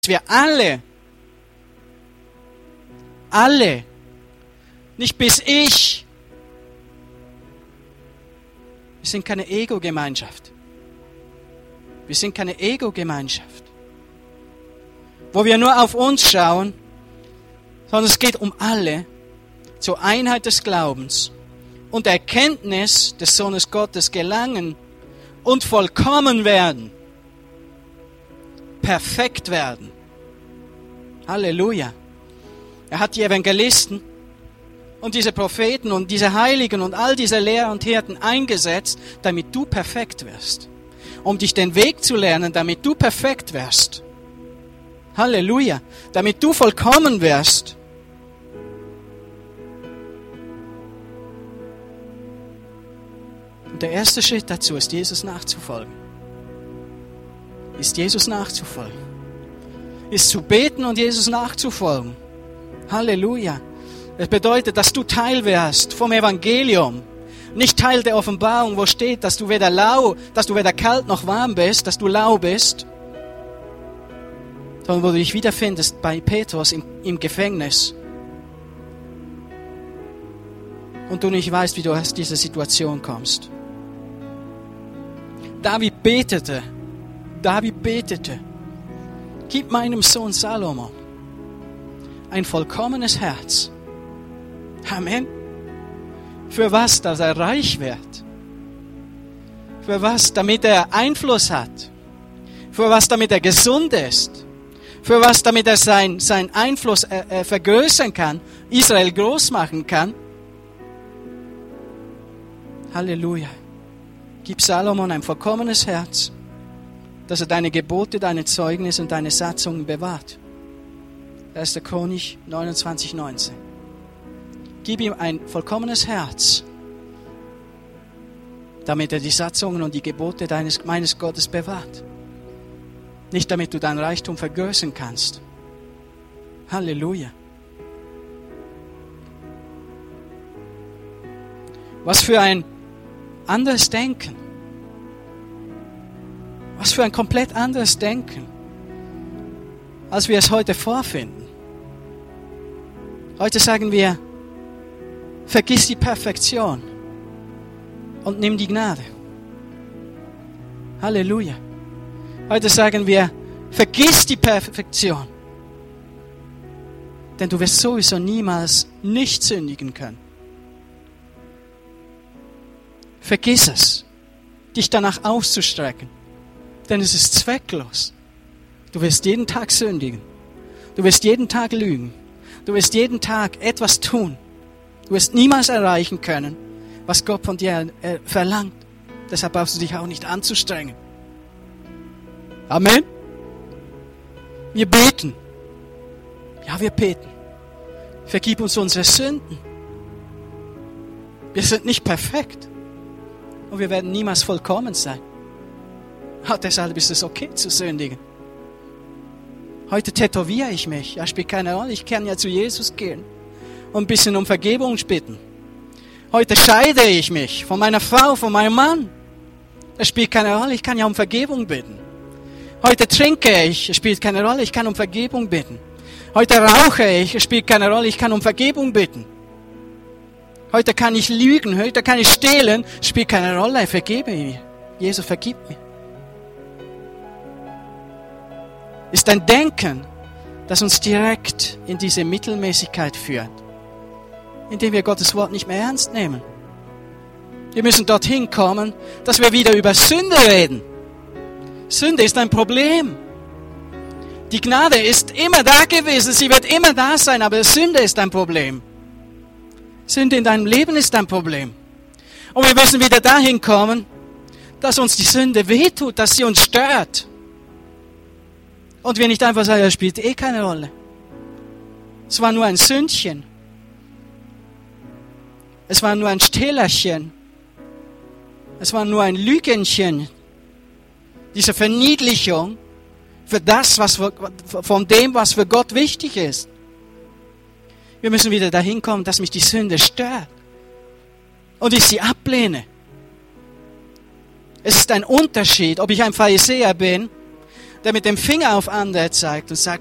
wir alle, nicht bis ich, wir sind keine Ego-Gemeinschaft. Wir sind keine Ego-Gemeinschaft, wo wir nur auf uns schauen, sondern es geht um alle, zur Einheit des Glaubens und der Erkenntnis des Sohnes Gottes gelangen und vollkommen werden, perfekt werden. Halleluja. Er hat die Evangelisten und diese Propheten und diese Heiligen und all diese Lehrer und Hirten eingesetzt, damit du perfekt wirst. Um dich den Weg zu lernen, damit du perfekt wirst. Halleluja. Damit du vollkommen wirst. Und der erste Schritt dazu ist, Jesus nachzufolgen. Ist Jesus nachzufolgen. Ist zu beten und Jesus nachzufolgen. Halleluja. Das bedeutet, dass du Teil wirst vom Evangelium. Nicht Teil der Offenbarung, wo steht, dass du weder kalt noch warm bist, dass du lau bist. Sondern wo du dich wiederfindest bei Petrus im Gefängnis. Und du nicht weißt, wie du aus dieser Situation kommst. David betete, gib meinem Sohn Salomon ein vollkommenes Herz. Amen. Für was? Dass er reich wird. Für was? Damit er Einfluss hat. Für was? Damit er gesund ist. Für was? Damit er seinen Einfluss vergrößern kann, Israel groß machen kann. Halleluja. Gib Salomon ein vollkommenes Herz, dass er deine Gebote, deine Zeugnisse und deine Satzungen bewahrt. 1. Chronik 29,19. Gib ihm ein vollkommenes Herz, damit er die Satzungen und die Gebote meines Gottes bewahrt. Nicht damit du dein Reichtum vergrößern kannst. Halleluja. Was für ein anderes Denken. Was für ein komplett anderes Denken, als wir es heute vorfinden. Heute sagen wir, vergiss die Perfektion und nimm die Gnade. Halleluja. Heute sagen wir, vergiss die Perfektion, denn du wirst sowieso niemals nicht sündigen können. Vergiss es, dich danach auszustrecken, denn es ist zwecklos. Du wirst jeden Tag sündigen. Du wirst jeden Tag lügen. Du wirst jeden Tag etwas tun. Du wirst niemals erreichen können, was Gott von dir verlangt. Deshalb brauchst du dich auch nicht anzustrengen. Amen. Wir beten. Ja, wir beten. Vergib uns unsere Sünden. Wir sind nicht perfekt. Und wir werden niemals vollkommen sein. Deshalb ist es okay zu sündigen. Heute tätowiere ich mich. Ja, spielt keine Rolle. Ich kann ja zu Jesus gehen und ein bisschen um Vergebung bitten. Heute scheide ich mich von meiner Frau, von meinem Mann. Das spielt keine Rolle. Ich kann ja um Vergebung bitten. Heute trinke ich. Es spielt keine Rolle. Ich kann um Vergebung bitten. Heute rauche ich. Es spielt keine Rolle. Ich kann um Vergebung bitten. Heute kann ich lügen. Heute kann ich stehlen. Es spielt keine Rolle. Vergebe mir. Jesus, vergib mir. Ist ein Denken, das uns direkt in diese Mittelmäßigkeit führt, indem wir Gottes Wort nicht mehr ernst nehmen. Wir müssen dorthin kommen, dass wir wieder über Sünde reden. Sünde ist ein Problem. Die Gnade ist immer da gewesen, sie wird immer da sein, aber Sünde ist ein Problem. Sünde in deinem Leben ist ein Problem. Und wir müssen wieder dahin kommen, dass uns die Sünde wehtut, dass sie uns stört. Und wir nicht einfach sagen, das spielt keine Rolle. Es war nur ein Sündchen. Es war nur ein Stehlerchen. Es war nur ein Lügenchen. Diese Verniedlichung für das, von dem, was für Gott wichtig ist. Wir müssen wieder dahin kommen, dass mich die Sünde stört. Und ich sie ablehne. Es ist ein Unterschied, ob ich ein Pharisäer bin der mit dem Finger auf andere zeigt und sagt,